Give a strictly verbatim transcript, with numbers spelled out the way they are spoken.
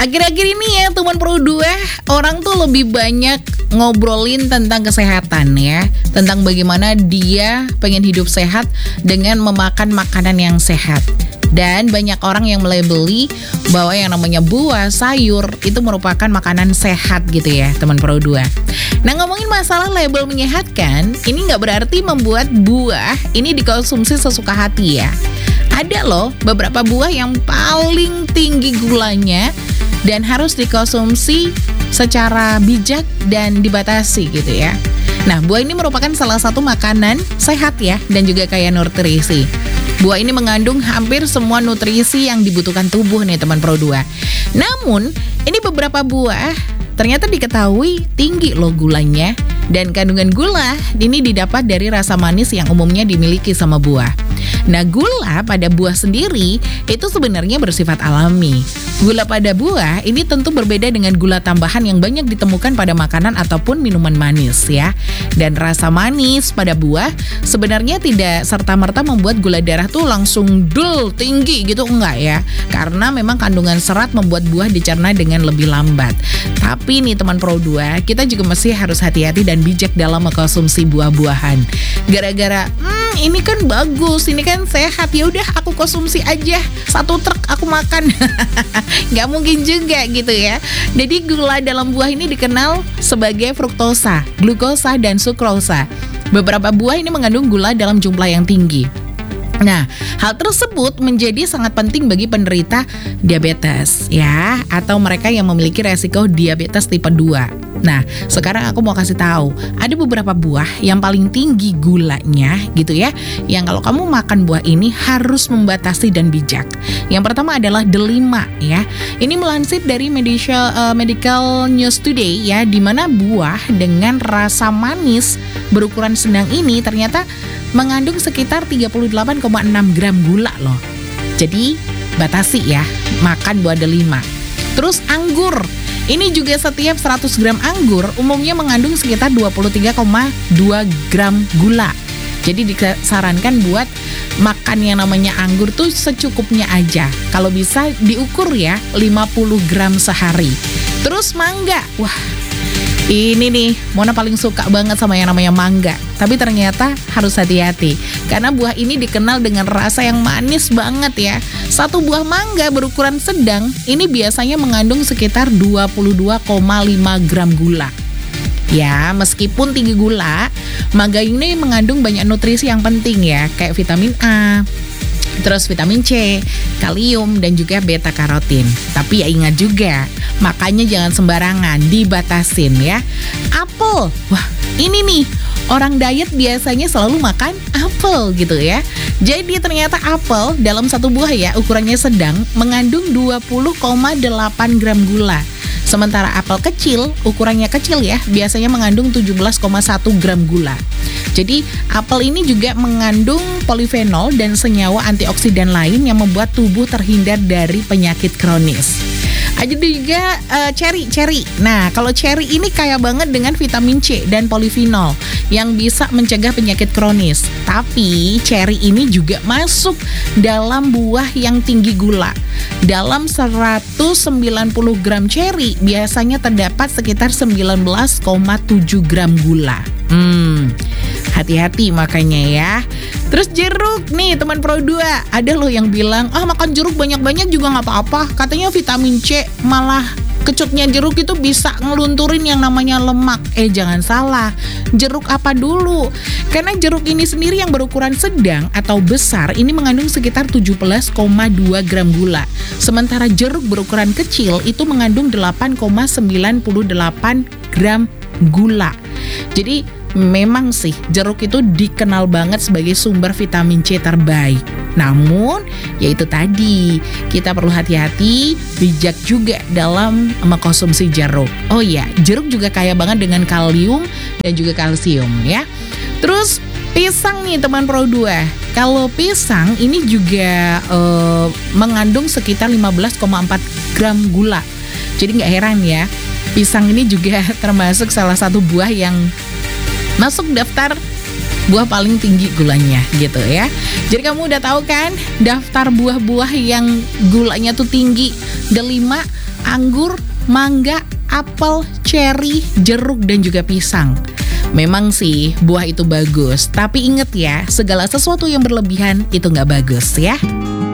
Akhir-akhir ini ya teman Pro dua, orang tuh lebih banyak ngobrolin tentang kesehatan ya, tentang bagaimana dia pengen hidup sehat dengan memakan makanan yang sehat. Dan banyak orang yang melabeli bahwa yang namanya buah, sayur itu merupakan makanan sehat gitu ya teman Pro dua. Nah, ngomongin masalah label menyehatkan, ini nggak berarti membuat buah ini dikonsumsi sesuka hati ya. Ada loh beberapa buah yang paling tinggi gulanya dan harus dikonsumsi secara bijak dan dibatasi gitu ya. Nah, buah ini merupakan salah satu makanan sehat ya dan juga kaya nutrisi. Buah ini mengandung hampir semua nutrisi yang dibutuhkan tubuh nih teman Pro dua. Namun, ini beberapa buah ternyata diketahui tinggi loh gulanya. Dan kandungan gula ini didapat dari rasa manis yang umumnya dimiliki sama buah. Nah, gula pada buah sendiri itu sebenarnya bersifat alami. Gula pada buah ini tentu berbeda dengan gula tambahan yang banyak ditemukan pada makanan ataupun minuman manis ya. Dan rasa manis pada buah sebenarnya tidak serta-merta membuat gula darah tuh langsung dul tinggi gitu, enggak ya. Karena memang kandungan serat membuat buah dicerna dengan lebih lambat. Tapi nih teman Pro dua, kita juga masih harus hati-hati dan bijak dalam mengkonsumsi buah-buahan. Gara-gara, hmm ini kan bagus, ini kan sehat, ya udah aku konsumsi aja satu truk aku makan. Nggak mungkin juga gitu ya. Jadi gula dalam buah ini dikenal sebagai fruktosa, glukosa, dan sukrosa. Beberapa buah ini mengandung gula dalam jumlah yang tinggi. Nah, hal tersebut menjadi sangat penting bagi penderita diabetes ya, atau mereka yang memiliki resiko diabetes tipe dua. Nah, sekarang aku mau kasih tahu, ada beberapa buah yang paling tinggi gulanya gitu ya, yang kalau kamu makan buah ini harus membatasi dan bijak. Yang pertama adalah delima ya. Ini melansir dari Medical, uh, Medical News Today ya, di mana buah dengan rasa manis berukuran sedang ini ternyata mengandung sekitar tiga puluh delapan koma enam gram gula loh. Jadi batasi ya makan buah delima. Terus anggur. Ini juga setiap seratus gram anggur umumnya mengandung sekitar dua puluh tiga koma dua gram gula. Jadi disarankan buat makan yang namanya anggur tuh secukupnya aja. Kalau bisa diukur ya lima puluh gram sehari. Terus mangga. Wah, ini nih, Mona paling suka banget sama yang namanya mangga. Tapi ternyata harus hati-hati, karena buah ini dikenal dengan rasa yang manis banget ya. Satu buah mangga berukuran sedang, ini biasanya mengandung sekitar dua puluh dua koma lima gram gula. Ya, meskipun tinggi gula, mangga ini mengandung banyak nutrisi yang penting ya, kayak vitamin A, terus vitamin C, kalium, dan juga beta karotin. Tapi ya ingat juga, makanya jangan sembarangan, dibatasin ya. Apel, wah ini nih, orang diet biasanya selalu makan apel gitu ya. Jadi ternyata apel dalam satu buah ya, ukurannya sedang, mengandung dua puluh koma delapan gram gula. Sementara apel kecil, ukurannya kecil ya, biasanya mengandung tujuh belas koma satu gram gula. Jadi apel ini juga mengandung polifenol dan senyawa antioksidan lain yang membuat tubuh terhindar dari penyakit kronis. Ada juga uh, cherry, cherry. Nah, kalau cherry ini kaya banget dengan vitamin C dan polifenol yang bisa mencegah penyakit kronis. Tapi cherry ini juga masuk dalam buah yang tinggi gula. Dalam seratus sembilan puluh gram cherry biasanya terdapat sekitar sembilan belas koma tujuh gram gula. Hmm, hati-hati makanya ya. Terus jeruk nih teman Pro dua, ada loh yang bilang, ah makan jeruk banyak-banyak juga gak apa-apa, katanya vitamin C, malah kecutnya jeruk itu bisa ngelunturin yang namanya lemak. Eh jangan salah, jeruk apa dulu? Karena jeruk ini sendiri yang berukuran sedang atau besar ini mengandung sekitar tujuh belas koma dua gram gula. Sementara jeruk berukuran kecil itu mengandung delapan koma sembilan delapan gram gula. Jadi memang sih jeruk itu dikenal banget sebagai sumber vitamin C terbaik. Namun ya itu tadi, kita perlu hati-hati, bijak juga dalam mengkonsumsi jeruk. Oh iya, jeruk juga kaya banget dengan kalium dan juga kalsium ya. Terus pisang nih teman Pro dua. Kalau pisang ini juga eh, mengandung sekitar lima belas koma empat gram gula. Jadi gak heran ya, pisang ini juga termasuk salah satu buah yang masuk daftar buah paling tinggi gulanya gitu ya. Jadi kamu udah tahu kan daftar buah-buah yang gulanya tuh tinggi. Delima anggur, mangga, apel, ceri, jeruk, dan juga pisang. Memang sih buah itu bagus, tapi inget ya, segala sesuatu yang berlebihan itu nggak bagus ya.